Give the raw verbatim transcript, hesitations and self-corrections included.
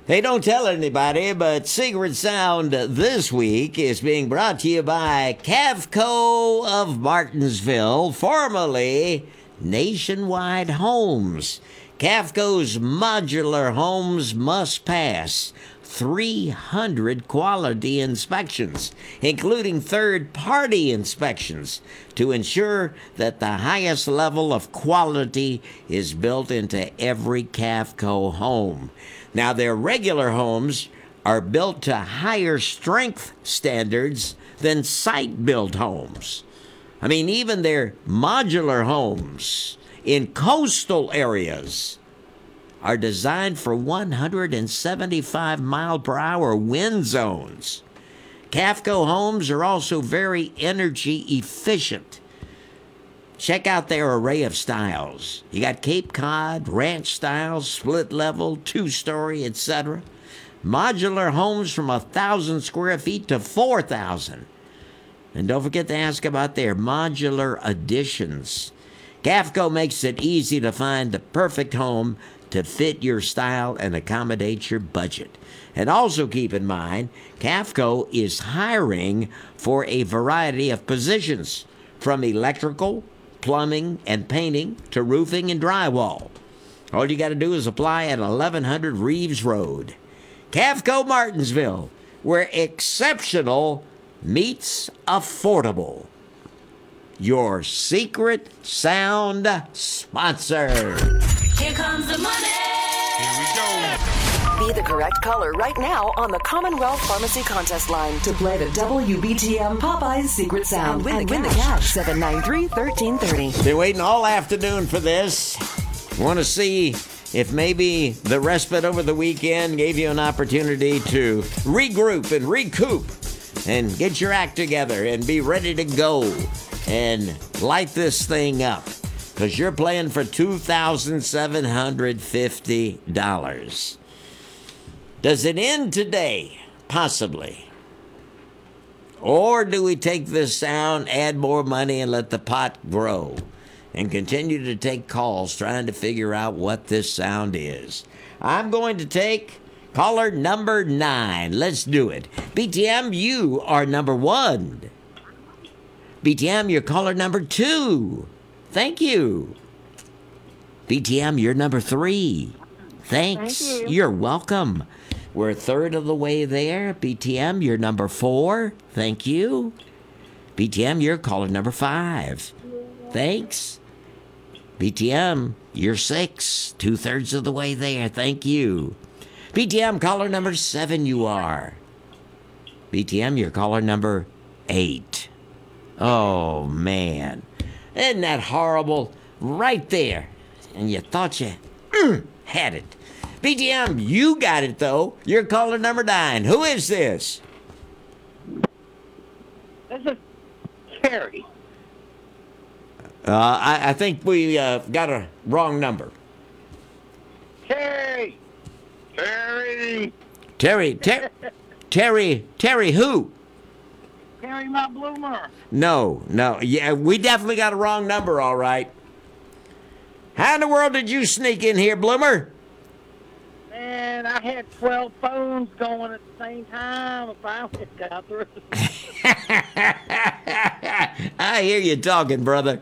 Hey, don't tell anybody, but Secret Sound this week is being brought to you by Cavco of Martinsville, formerly Nationwide Homes. Cavco's modular homes must pass three hundred quality inspections, including third-party inspections, to ensure that the highest level of quality is built into every Cavco home. Now, their regular homes are built to higher strength standards than site-built homes. I mean, even their modular homes in coastal areas are designed for one hundred seventy-five mile per hour wind zones. Cavco homes are also very energy efficient. Check out their array of styles. You got Cape Cod, ranch styles, split level, two-story, et cetera. Modular homes from one thousand square feet to four thousand. And don't forget to ask about their modular additions. Cavco makes it easy to find the perfect home to fit your style and accommodate your budget. And also keep in mind, Cavco is hiring for a variety of positions, from electrical, plumbing, and painting to roofing and drywall. All you got to do is apply at eleven hundred Reeves Road. Cavco Martinsville, where exceptional meets affordable. Your Secret Sound sponsor. Here comes the money. Here we go. Be the correct caller right now on the Commonwealth Pharmacy contest line to play the W B T M Popeyes Secret Sound and win, and the, win cash. the cash. seven nine three, one three three zero. Been waiting all afternoon for this. Want to see if maybe the respite over the weekend gave you an opportunity to regroup and recoup and get your act together and be ready to go and light this thing up, because you're playing for two thousand seven hundred fifty dollars. Does it end today? Possibly. Or do we take this sound, add more money, and let the pot grow and continue to take calls trying to figure out what this sound is? I'm going to take caller number nine. Let's do it. B T M, you are number one. B T M, you're caller number two. Thank you. B T M, you're number three. Thanks. Thank you. You're welcome. We're a third of the way there. B T M, you're number four. Thank you. B T M, you're caller number five. Thanks. B T M, you're six. Two-thirds of the way there. Thank you. B T M, caller number seven you are. B T M, you're caller number eight. Oh, man. Isn't that horrible? Right there. And you thought you mm, had it. B T M, you got it, though. You're caller number nine. Who is this? This is Terry. Uh, I, I think we uh, got a wrong number. Terry! Terry! Terry, ter- Terry, Terry who? Terry, my bloomer. No, no. Yeah, we definitely got a wrong number, all right. How in the world did you sneak in here, Bloomer? Man, I had twelve phones going at the same time. I finally got through. I hear you talking, brother.